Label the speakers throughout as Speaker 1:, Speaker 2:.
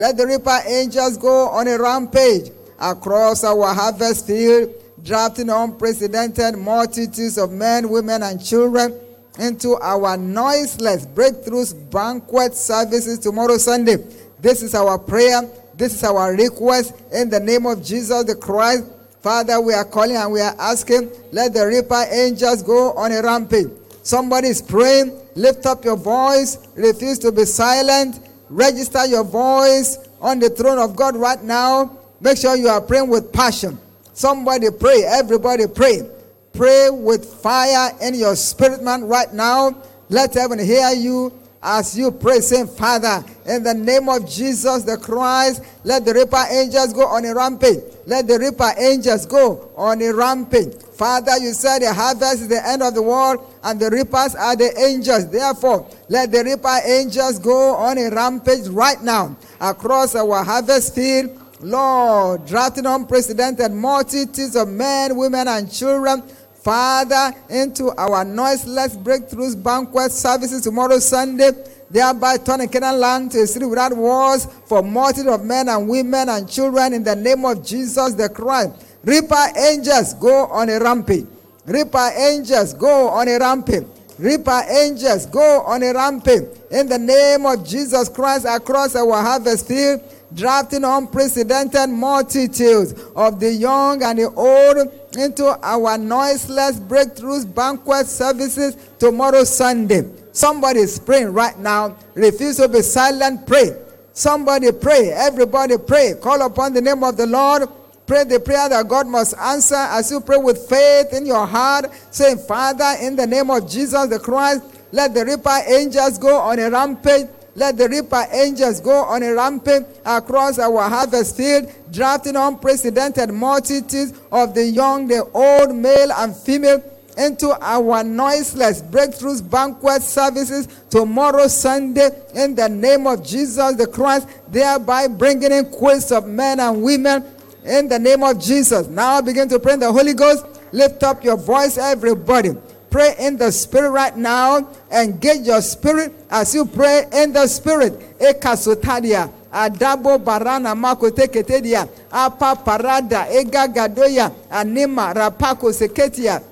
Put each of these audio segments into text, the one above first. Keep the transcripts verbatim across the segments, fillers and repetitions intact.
Speaker 1: Let the reaper angels go on a rampage across our harvest field, drafting unprecedented multitudes of men, women, and children into our noiseless breakthroughs banquet services tomorrow Sunday. This is our prayer. This is our request in the name of Jesus the Christ. Father, we are calling and we are asking, let the reaper angels go on a rampage. Somebody is praying. Lift up your voice. Refuse to be silent. Register your voice on the throne of God right now. Make sure you are praying with passion. Somebody pray. Everybody pray. Pray with fire in your spirit, man, right now. Let heaven hear you as you pray, saying, Father, in the name of Jesus the Christ, let the reaper angels go on a rampage. Let the reaper angels go on a rampage. Father, you said the harvest is the end of the world, and the reapers are the angels. Therefore, let the reaper angels go on a rampage right now across our harvest field. Lord, drafting unprecedented multitudes of men, women, and children, Father, into our noiseless breakthroughs banquet services tomorrow Sunday, thereby turning Canaan land to a city without walls for multitude of men and women and children in the name of Jesus the Christ. Reaper angels, go on a rampage. Reaper angels, go on a rampage. Reaper angels, go on a rampage in the name of Jesus Christ across our harvest field, drafting unprecedented multitudes of the young and the old into our noiseless breakthroughs banquet services tomorrow Sunday. Somebody is praying right now. Refuse to be silent. Pray. Somebody pray. Everybody pray. Call upon the name of the Lord. Pray the prayer that God must answer as you pray with faith in your heart, saying, Father, in the name of Jesus the Christ, let the reaper angels go on a rampage. Let the reaper angels go on a rampage across our harvest field, drafting unprecedented multitudes of the young, the old, male and female, into our noiseless breakthroughs banquet services tomorrow Sunday in the name of Jesus the Christ, thereby bringing in quills of men and women in the name of Jesus. Now begin to pray in the Holy Ghost. Lift up your voice, everybody. Pray in the Spirit right now. Engage your spirit as you pray in the Spirit. Ekasotadia, Adabo Barana Makote Ketedia, Apa Parada, Ega Gadoya, Anima Rapako Seketia.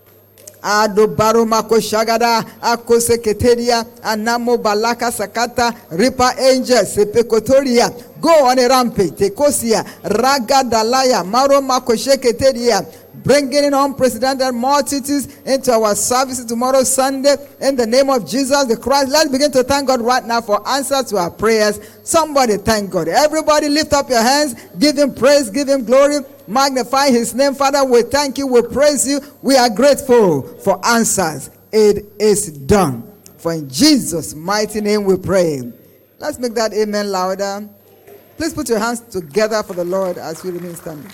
Speaker 1: Ado Baromako Shagada, Ako Seketeria, Anamo Balaka Sakata, Reaper Angels, Sepekotoria. Go on a rampage. Tekosia, Raga Dalaya, Maro Mako Sheketeria. Bringing in unprecedented multitudes into our services tomorrow Sunday in the name of Jesus the Christ. Let's begin to thank God right now for answers to our prayers. Somebody thank God. Everybody lift up your hands. Give him praise. Give him glory. Magnify his name. Father, we thank you. We praise you. We are grateful for answers. It is done. For in Jesus' mighty name we pray. Let's make that amen louder. Please put your hands together for the Lord as we remain standing.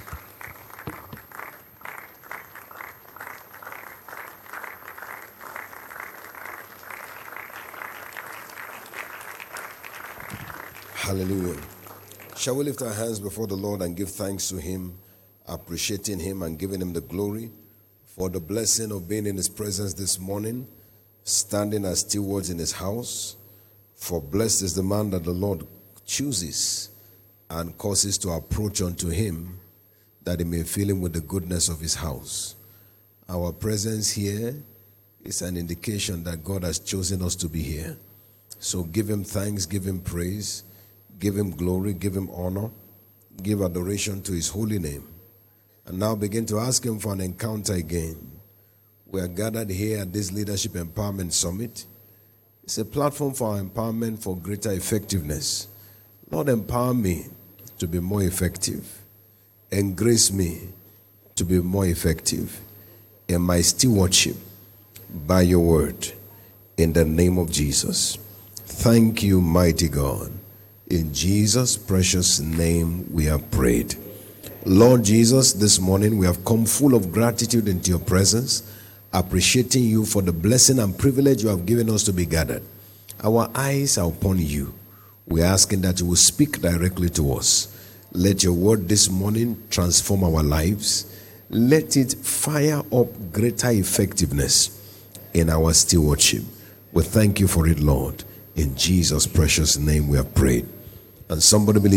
Speaker 2: Hallelujah. Shall we lift our hands before the Lord and give thanks to him, appreciating him and giving him the glory for the blessing of being in his presence this morning, standing as stewards in his house. For blessed is the man that the Lord chooses and causes to approach unto him, that he may fill him with the goodness of his house. Our presence here is an indication that God has chosen us to be here. So give him thanks, give him praise, give him glory, give him honor, give adoration to his holy name. And now begin to ask him for an encounter again. We are gathered here at this Leadership Empowerment Summit. It's a platform for our empowerment for greater effectiveness. Lord, empower me to be more effective. And grace me to be more effective in my stewardship by your word. In the name of Jesus. Thank you, mighty God. In Jesus' precious name we have prayed. Lord Jesus, this morning we have come full of gratitude into your presence, appreciating you for the blessing and privilege you have given us to be gathered. Our eyes are upon you. We are asking that you will speak directly to us. Let your word this morning transform our lives. Let it fire up greater effectiveness in our stewardship. We thank you for it, Lord. In Jesus' precious name we have prayed. And somebody believe